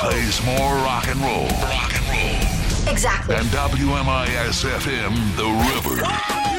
plays more rock and roll. Exactly. And WMIS FM, The River.